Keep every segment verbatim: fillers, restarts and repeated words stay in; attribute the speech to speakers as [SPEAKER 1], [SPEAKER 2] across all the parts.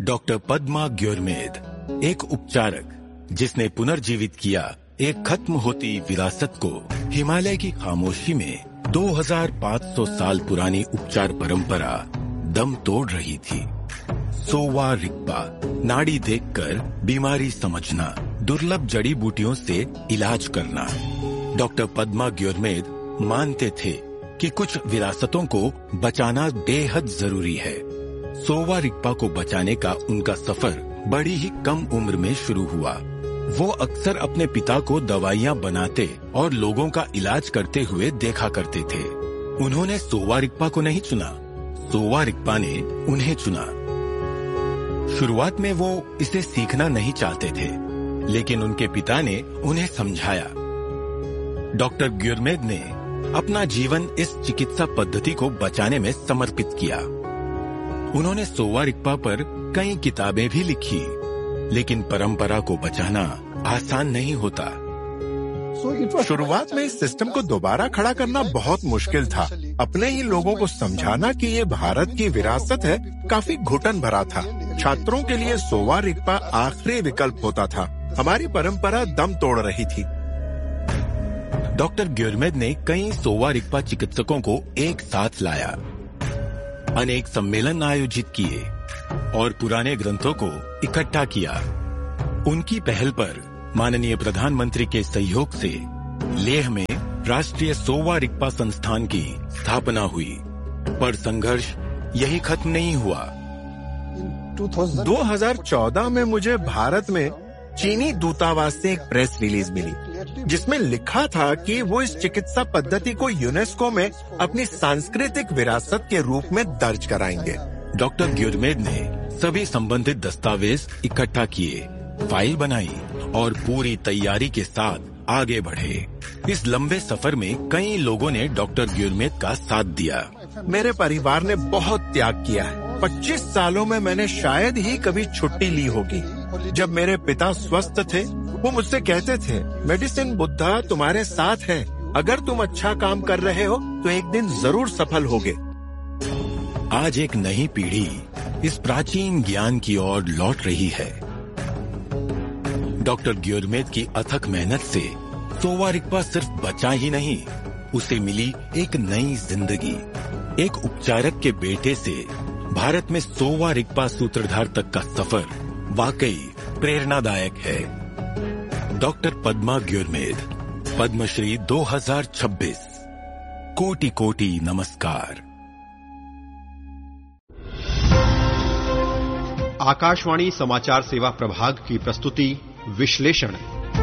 [SPEAKER 1] Doctor Padma ग्योरमेद, एक उपचारक जिसने पुनर्जीवित किया एक खत्म होती विरासत को हिमालय की खामोशी में दो हज़ार पाँच सौ साल पुरानी उपचार परंपरा दम तोड़ रही थी। सोवा रिगपा, नाड़ी देखकर बीमारी समझना, दुर्लभ जड़ी बूटियों से इलाज करना। डॉक्टर पद्मा ग्योरमेद मानते थे कि कुछ विरासतों को बचाना बेहद जरूरी है। सोवा रिगपा को बचाने का उनका सफर बड़ी ही कम उम्र में शुरू हुआ। वो अक्सर अपने पिता को दवाइयां बनाते और लोगों का इलाज करते हुए देखा करते थे। उन्होंने सोवा रिगपा को नहीं चुना, सोवा रिगपा ने उन्हें चुना। शुरुआत में वो इसे सीखना नहीं चाहते थे, लेकिन उनके पिता ने उन्हें समझाया। डॉक्टर ग्योरमेद ने अपना जीवन इस चिकित्सा पद्धति को बचाने में समर्पित किया। उन्होंने सोवा रिगपा पर कई किताबें भी लिखी, लेकिन परंपरा को बचाना आसान नहीं होता।
[SPEAKER 2] शुरुआत में इस सिस्टम को दोबारा खड़ा करना बहुत मुश्किल था। अपने ही लोगों को समझाना कि ये भारत की विरासत है काफी घुटन भरा था। छात्रों के लिए सोवा रिगपा आखिरी विकल्प होता था। हमारी परंपरा दम तोड़ रही थी।
[SPEAKER 1] डॉक्टर ग्योरमेद ने कई सोवा रिगपा चिकित्सकों को एक साथ लाया, अनेक सम्मेलन आयोजित किए और पुराने ग्रंथों को इकट्ठा किया। उनकी पहल पर माननीय प्रधानमंत्री के सहयोग से लेह में राष्ट्रीय सोवा रिगपा संस्थान की स्थापना हुई। पर संघर्ष यही खत्म नहीं हुआ।
[SPEAKER 2] दो हज़ार चौदह में मुझे भारत में चीनी दूतावास से एक प्रेस रिलीज मिली, जिसमें लिखा था कि वो इस चिकित्सा पद्धति को यूनेस्को में अपनी सांस्कृतिक विरासत के रूप में दर्ज कराएंगे।
[SPEAKER 1] डॉक्टर ग्योरमेद ने सभी संबंधित दस्तावेज इकट्ठा किए, फाइल बनाई और पूरी तैयारी के साथ आगे बढ़े। इस लंबे सफर में कई लोगों ने डॉक्टर ग्योरमेद का साथ दिया।
[SPEAKER 2] मेरे परिवार ने बहुत त्याग किया है। पच्चीस सालों में मैंने शायद ही कभी छुट्टी ली होगी। जब मेरे पिता स्वस्थ थे, वो मुझसे कहते थे, मेडिसिन बुद्धा तुम्हारे साथ है। अगर तुम अच्छा काम कर रहे हो तो एक दिन जरूर सफल होगे।
[SPEAKER 1] आज एक नई पीढ़ी इस प्राचीन ज्ञान की ओर लौट रही है। डॉक्टर ग्योरमेद की अथक मेहनत से सोवा रिगपा सिर्फ बचा ही नहीं, उसे मिली एक नई जिंदगी। एक उपचारक के बेटे से भारत में सोवा रिगपा सूत्रधार तक का सफर वाकई प्रेरणादायक है। डॉक्टर पद्मा ग्योरमेद, पद्मश्री दो हज़ार छब्बीस। कोटि कोटि नमस्कार।
[SPEAKER 3] आकाशवाणी समाचार सेवा प्रभाग की प्रस्तुति विश्लेषण।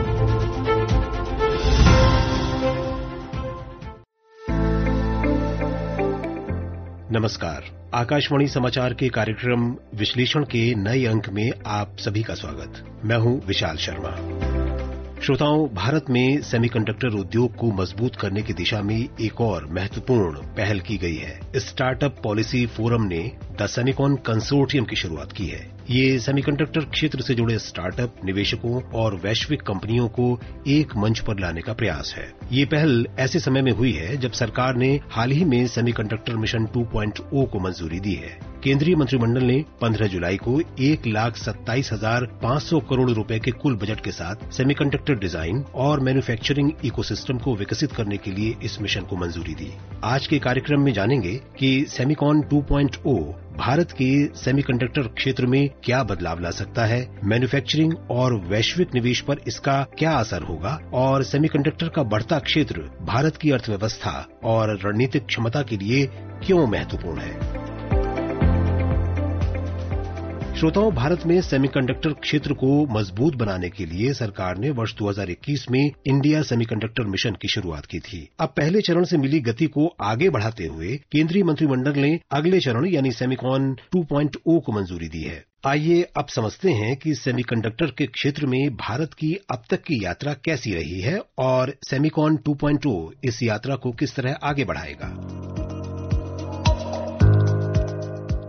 [SPEAKER 3] नमस्कार। आकाशवाणी समाचार के कार्यक्रम विश्लेषण के नए अंक में आप सभी का स्वागत। मैं हूं विशाल शर्मा। श्रोताओं, भारत में सेमीकंडक्टर उद्योग को मजबूत करने की दिशा में एक और महत्वपूर्ण पहल की गई है। स्टार्टअप पॉलिसी फोरम ने द सेमिकॉन कंसोर्टियम की शुरुआत की है। ये सेमीकंडक्टर क्षेत्र से जुड़े स्टार्टअप, निवेशकों और वैश्विक कंपनियों को एक मंच पर लाने का प्रयास है। ये पहल ऐसे समय में हुई है जब सरकार ने हाल ही में सेमीकंडक्टर मिशन टू पॉइंट ओ को मंजूरी दी है। केंद्रीय मंत्रिमंडल ने पंद्रह जुलाई को एक लाख सत्ताईस हजार पांच सौ करोड़ रुपए के कुल बजट के साथ सेमीकंडक्टर डिजाइन और मैन्युफैक्चरिंग इकोसिस्टम को विकसित करने के लिए इस मिशन को मंजूरी दी। आज के कार्यक्रम में जानेंगे कि सेमिकॉन टू पॉइंट ओ भारत के सेमीकंडक्टर क्षेत्र में क्या बदलाव ला सकता है, मैन्युफैक्चरिंग और वैश्विक निवेश पर इसका क्या असर होगा और सेमीकंडक्टर का बढ़ता क्षेत्र भारत की अर्थव्यवस्था और रणनीतिक क्षमता के लिए क्यों महत्वपूर्ण है। श्रोताओं, भारत में सेमीकंडक्टर क्षेत्र को मजबूत बनाने के लिए सरकार ने वर्ष दो हज़ार इक्कीस में इंडिया सेमीकंडक्टर मिशन की शुरुआत की थी। अब पहले चरण से मिली गति को आगे बढ़ाते हुए केंद्रीय मंत्रिमंडल ने अगले चरण यानी सेमिकॉन टू पॉइंट ओ को मंजूरी दी है। आइए अब समझते हैं कि सेमीकंडक्टर के क्षेत्र में भारत की अब तक की यात्रा कैसी रही है और सेमिकॉन टू पॉइंट ओ इस यात्रा को किस तरह आगे बढ़ाएगा।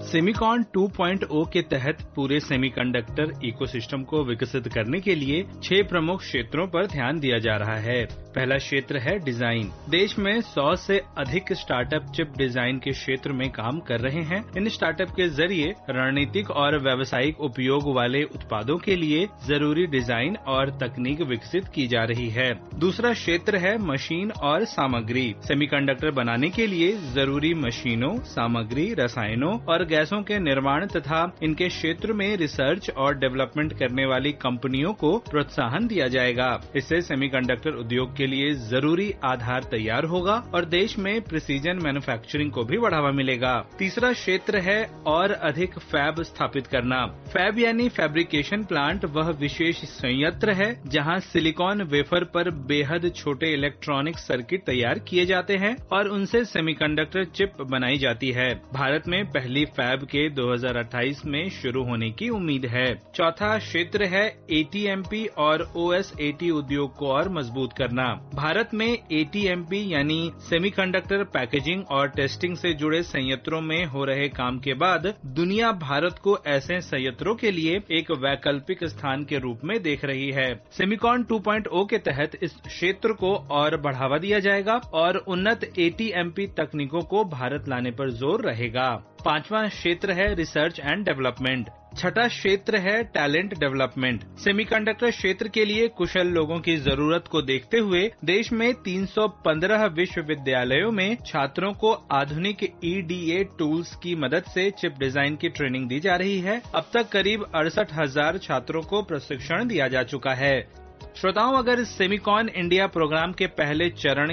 [SPEAKER 4] सेमिकॉन टू पॉइंट ओ के तहत पूरे सेमीकंडक्टर इकोसिस्टम को विकसित करने के लिए छह प्रमुख क्षेत्रों पर ध्यान दिया जा रहा है। पहला क्षेत्र है डिजाइन। देश में सौ से अधिक स्टार्टअप चिप डिजाइन के क्षेत्र में काम कर रहे हैं। इन स्टार्टअप के जरिए रणनीतिक और व्यावसायिक उपयोग वाले उत्पादों के लिए जरूरी डिजाइन और तकनीक विकसित की जा रही है। दूसरा क्षेत्र है मशीन और सामग्री। सेमीकंडक्टर बनाने के लिए जरूरी मशीनों, सामग्री, रसायनों और गैसों के निर्माण तथा इनके क्षेत्र में रिसर्च और डेवलपमेंट करने वाली कंपनियों को प्रोत्साहन दिया जाएगा। इससे सेमीकंडक्टर उद्योग के लिए जरूरी आधार तैयार होगा और देश में प्रिसीजन मैन्युफैक्चरिंग को भी बढ़ावा मिलेगा। तीसरा क्षेत्र है और अधिक फैब स्थापित करना। फैब यानी फैब्रिकेशन प्लांट वह विशेष संयंत्र है जहां सिलिकॉन वेफर पर बेहद छोटे इलेक्ट्रॉनिक सर्किट तैयार किए जाते हैं और उनसे सेमीकंडक्टर चिप बनाई जाती है। भारत में पहली फैब के दो हज़ार अट्ठाईस में शुरू होने की उम्मीद है। चौथा क्षेत्र है ए टी एम पी और ओ एस ए टी उद्योग को और मजबूत करना। भारत में ए टी एम पी यानी सेमीकंडक्टर पैकेजिंग और टेस्टिंग से जुड़े संयंत्रों में हो रहे काम के बाद दुनिया भारत को ऐसे संयंत्रों के लिए एक वैकल्पिक स्थान के रूप में देख रही है। सेमिकॉन टू पॉइंट ओ के तहत इस क्षेत्र को और बढ़ावा दिया जाएगा और उन्नत ए टी एम पी तकनीकों को भारत लाने पर जोर रहेगा। पांचवा क्षेत्र है रिसर्च एंड डेवलपमेंट। छठा क्षेत्र है टैलेंट डेवलपमेंट। सेमीकंडक्टर क्षेत्र के लिए कुशल लोगों की जरूरत को देखते हुए देश में तीन सौ पंद्रह विश्वविद्यालयों में छात्रों को आधुनिक ई डी ए टूल्स की मदद से चिप डिजाइन की ट्रेनिंग दी जा रही है। अब तक करीब अड़सठ हजार छात्रों को प्रशिक्षण दिया जा चुका है। श्रोताओं, अगर सेमिकॉन इंडिया प्रोग्राम के पहले चरण